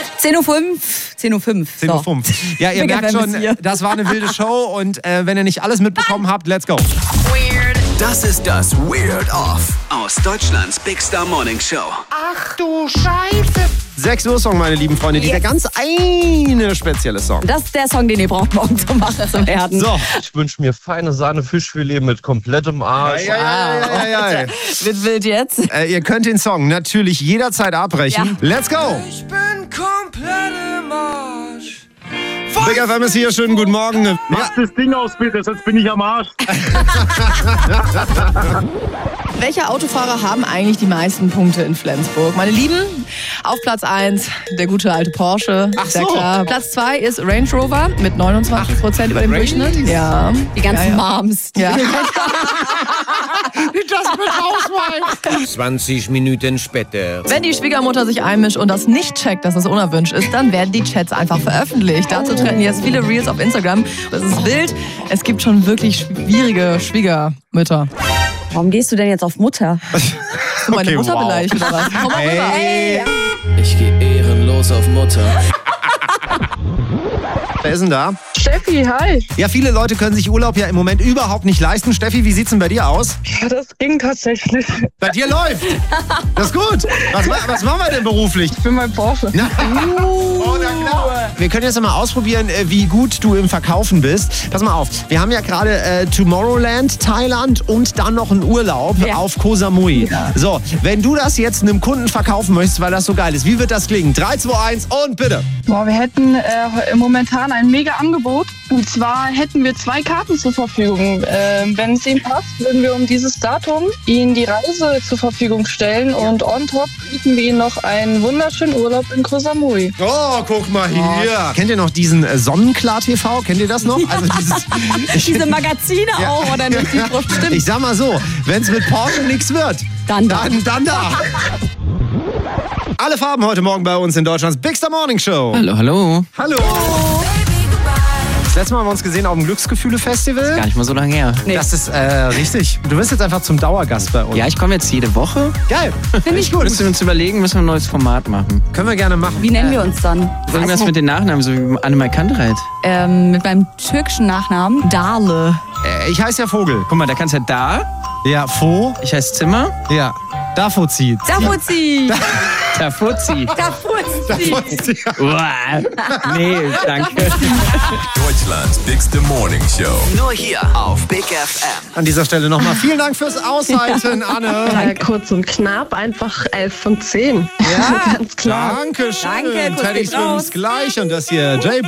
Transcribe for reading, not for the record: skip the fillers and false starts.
10.05 Uhr. 10.05 Uhr. Ja, ihr merkt schon, das war eine wilde Show und wenn ihr nicht alles mitbekommen habt, let's go. Weird. Das ist das Weird Off aus Deutschlands Big Star Morning Show. Ach du Scheiße. 6 Uhr Song, meine lieben Freunde, dieser ganz eine spezielle Song. Das ist der Song, den ihr braucht morgen zum Wachen zu werden. So. Ich wünsche mir feine Sahne Fischfilet mit komplettem Arsch. Ja. Wird wild jetzt. Ihr könnt den Song natürlich jederzeit abbrechen. Ja. Let's go. Ich bin komplett im Arsch. Big FM ist hier, schönen guten Morgen. Mach das Ding aus, bitte, sonst bin ich am Arsch. Welche Autofahrer haben eigentlich die meisten Punkte in Flensburg? Meine Lieben, auf Platz 1 der gute alte Porsche. Ach sehr so. klar. Platz 2 ist Range Rover mit 29% über dem Durchschnitt. Ja. Die ganzen Moms. Ja. Das mit Hausweis. 20 Minuten später. Wenn die Schwiegermutter sich einmischt und das nicht checkt, dass das unerwünscht ist, dann werden die Chats einfach veröffentlicht. Dazu treten jetzt viele Reels auf Instagram. Das ist wild. Es gibt schon wirklich schwierige Schwiegermütter. Warum gehst du denn jetzt auf Mutter? Hast du meine Okay, Mutter wow. beleidigt oder was? Komm mal rüber. Hey. Ich gehe ehrenlos auf Mutter. Wer ist denn da? Steffi, hi. Ja, viele Leute können sich Urlaub ja im Moment überhaupt nicht leisten. Steffi, wie sieht's denn bei dir aus? Ja, das ging tatsächlich. Bei dir läuft. Das ist gut. Was machen wir denn beruflich? Ich bin mein Porsche. Na, oh, na klar. Wir können jetzt mal ausprobieren, wie gut du im Verkaufen bist. Pass mal auf, wir haben ja gerade Tomorrowland, Thailand und dann noch einen Urlaub auf Koh Samui. Ja. So, wenn du das jetzt einem Kunden verkaufen möchtest, weil das so geil ist, wie wird das klingen? 3, 2, 1 und bitte. Boah, wir hätten momentan ein mega Angebot. Und zwar hätten wir 2 Karten zur Verfügung. Wenn es Ihnen passt, würden wir um dieses Datum Ihnen die Reise zur Verfügung stellen. Und on top bieten wir Ihnen noch einen wunderschönen Urlaub in Koh Samui. Oh, guck mal hier. Kennt ihr noch diesen Sonnenklar TV? Kennt ihr das noch? Also Diese Magazine auch, oder nicht? Die stimmt. Ich sag mal so, wenn es mit Porsche nichts wird, dann da. Alle Farben heute Morgen bei uns in Deutschlands Big Star Morning Show. Hallo. Hallo. Das letzte Mal haben wir uns gesehen auf dem Glücksgefühle-Festival. Gar nicht mal so lange her. Nee. Das ist richtig. Du bist jetzt einfach zum Dauergast bei uns. Ja, ich komme jetzt jede Woche. Geil. Finde ich gut. Müssen wir uns überlegen, müssen wir ein neues Format machen. Können wir gerne machen. Wie nennen wir uns dann? Irgendwas mit den Nachnamen, so wie Annemai Kantereit. Mit meinem türkischen Nachnamen Dale. Ich heiße ja Vogel. Guck mal, da kannst du ja da. Ja, Fo. Ich heiße Zimmer. Ja. Dafuzzi. Dafuzzi. Der Fuzzi. Dafuzzi. Nee, danke. Deutschlands Bigste Morning Show. Nur hier auf Big FM. An dieser Stelle nochmal vielen Dank fürs Aushalten, Anne. Ja, kurz und knapp, einfach 11 von 10. Ja, Ganz klar. Dankeschön. Danke, Kuss Teddys geht raus. 5 gleich und das hier J.